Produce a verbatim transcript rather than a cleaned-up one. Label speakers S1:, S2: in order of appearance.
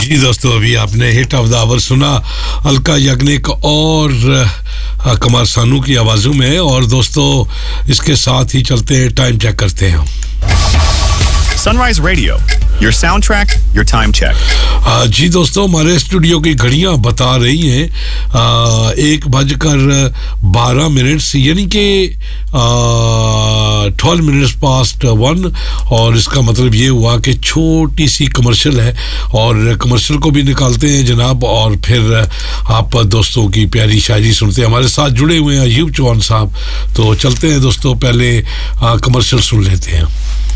S1: जी दोस्तों, अभी आपने हिट ऑफ द आवर सुना अलका याग्निक और कमर सानू की आवाज़ों में। और दोस्तों इसके साथ ही चलते हैं, टाइम चेक करते हैं।
S2: Sunrise Radio, your soundtrack, your time check.
S1: आ, जी दोस्तों, हमारे स्टूडियो की घड़ियां बता रही हैं आ, एक बजकर बारह मिनट्स, यानी कि ट्वेल्व मिनट्स पास्ट वन। और इसका मतलब ये हुआ कि छोटी सी कमर्शियल है, और कमर्शियल को भी निकालते हैं जनाब, और फिर आप दोस्तों की प्यारी शायरी सुनते हैं। हमारे साथ जुड़े हुए हैं अयूब चौहान साहब, तो चलते हैं दोस्तों, पहले कमर्शियल सुन लेते हैं।